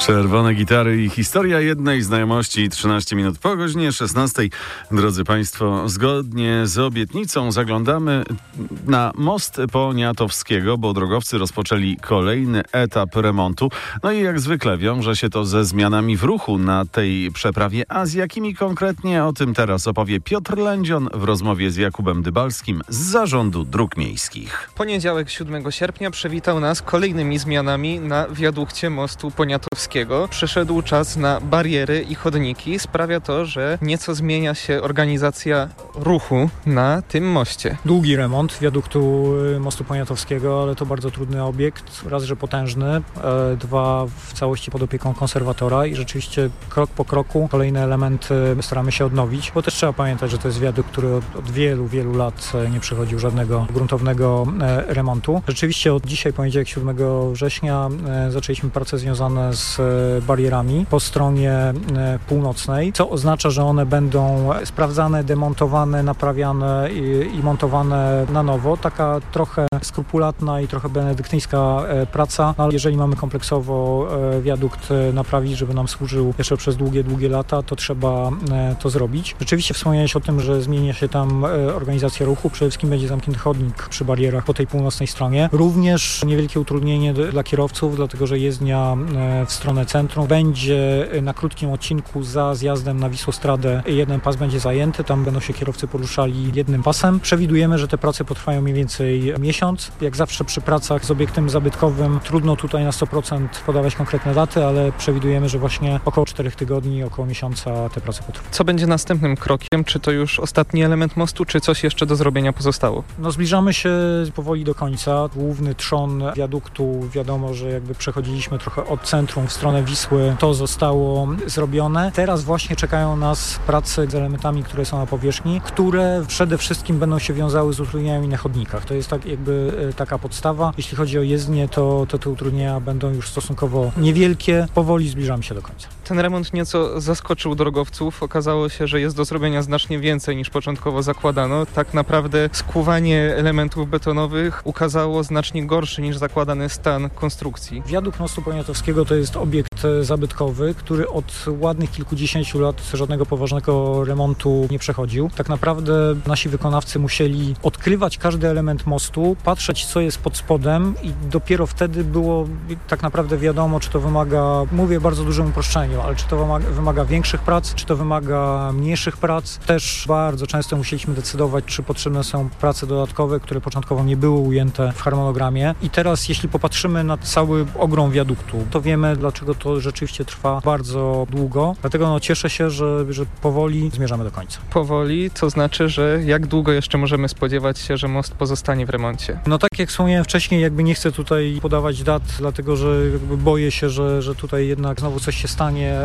Czerwone gitary i historia jednej znajomości 13 minut po godzinie 16. Drodzy Państwo, zgodnie z obietnicą zaglądamy na most Poniatowskiego, bo drogowcy rozpoczęli kolejny etap remontu. No i jak zwykle wiąże się to ze zmianami w ruchu na tej przeprawie. A z jakimi konkretnie? O tym teraz opowie Piotr Lędzion w rozmowie z Jakubem Dybalskim z Zarządu Dróg Miejskich. Poniedziałek 7 sierpnia przywitał nas kolejnymi zmianami na wiadukcie mostu Poniatowskiego. Przyszedł czas na bariery i chodniki. Sprawia to, że nieco zmienia się organizacja ruchu na tym moście. Długi remont wiaduktu mostu Poniatowskiego, ale to bardzo trudny obiekt. Raz, że potężny, dwa, w całości pod opieką konserwatora i rzeczywiście krok po kroku kolejne elementy staramy się odnowić, bo też trzeba pamiętać, że to jest wiadukt, który od wielu, wielu lat nie przechodził żadnego gruntownego remontu. Rzeczywiście od dzisiaj, poniedziałek 7 września, zaczęliśmy prace związane z barierami po stronie północnej, co oznacza, że one będą sprawdzane, demontowane, naprawiane i montowane na nowo. Taka trochę skrupulatna i trochę benedyktyńska praca, ale jeżeli mamy kompleksowo wiadukt naprawić, żeby nam służył jeszcze przez długie, długie lata, to trzeba to zrobić. Rzeczywiście wspomniałeś o tym, że zmienia się tam organizacja ruchu. Przede wszystkim będzie zamknięty chodnik przy barierach po tej północnej stronie. Również niewielkie utrudnienie dla kierowców, dlatego że jezdnia w stronę centrum będzie na krótkim odcinku za zjazdem na Wisłostradę. Jeden pas będzie zajęty, tam będą się kierowcy poruszali jednym pasem. Przewidujemy, że te prace potrwają mniej więcej miesiąc. Jak zawsze przy pracach z obiektem zabytkowym trudno tutaj na 100% podawać konkretne daty, ale przewidujemy, że właśnie około 4 tygodni, około miesiąca te prace potrwają. Co będzie następnym krokiem? Czy to już ostatni element mostu, czy coś jeszcze do zrobienia pozostało? Zbliżamy się powoli do końca. Główny trzon wiaduktu, wiadomo, że jakby przechodziliśmy trochę od centrum w stronę Wisły, to zostało zrobione. Teraz właśnie czekają nas prace z elementami, które są na powierzchni, które przede wszystkim będą się wiązały z utrudnieniami na chodnikach. To jest tak jakby taka podstawa. Jeśli chodzi o jezdnię, to te utrudnienia będą już stosunkowo niewielkie. Powoli zbliżamy się do końca. Ten remont nieco zaskoczył drogowców. Okazało się, że jest do zrobienia znacznie więcej niż początkowo zakładano. Tak naprawdę skłuwanie elementów betonowych ukazało znacznie gorszy niż zakładany stan konstrukcji. Wiadukt mostu Poniatowskiego to jest obiekt zabytkowy, który od ładnych kilkudziesięciu lat żadnego poważnego remontu nie przechodził. Tak naprawdę nasi wykonawcy musieli odkrywać każdy element mostu, patrzeć, co jest pod spodem i dopiero wtedy było tak naprawdę wiadomo, czy to wymaga, mówię bardzo dużym uproszczeniu, ale czy to wymaga większych prac, czy to wymaga mniejszych prac. Też bardzo często musieliśmy decydować, czy potrzebne są prace dodatkowe, które początkowo nie były ujęte w harmonogramie. I teraz, jeśli popatrzymy na cały ogrom wiaduktu, to wiemy, dlaczego to rzeczywiście trwa bardzo długo. Dlatego cieszę się, że powoli zmierzamy do końca. Powoli, to znaczy, że jak długo jeszcze możemy spodziewać się, że most pozostanie w remoncie? Tak jak wspomniałem wcześniej, jakby nie chcę tutaj podawać dat, dlatego że jakby boję się, że tutaj jednak znowu coś się stanie,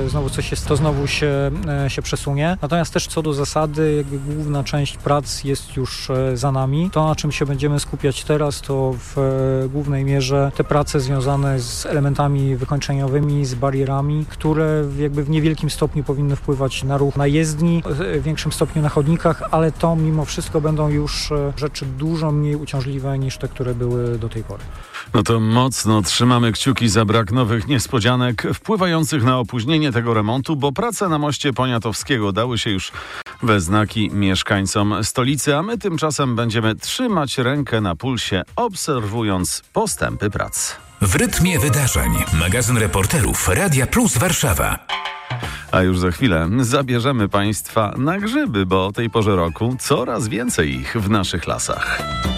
znowu się przesunie. Natomiast też co do zasady, jakby główna część prac jest już za nami. To, na czym się będziemy skupiać teraz, to w głównej mierze te prace związane z elementami wykończeniowymi, z barierami, które jakby w niewielkim stopniu powinny wpływać na ruch na jezdni, w większym stopniu na chodnikach, ale to mimo wszystko będą już rzeczy dużo mniej uciążliwe niż te, które były do tej pory. To mocno trzymamy kciuki za brak nowych niespodzianek wpływających na opóźnienie tego remontu, bo prace na moście Poniatowskiego dały się już we znaki mieszkańcom stolicy, a my tymczasem będziemy trzymać rękę na pulsie, obserwując postępy prac. W rytmie wydarzeń. Magazyn reporterów Radia Plus Warszawa. A już za chwilę zabierzemy Państwa na grzyby, bo o tej porze roku coraz więcej ich w naszych lasach.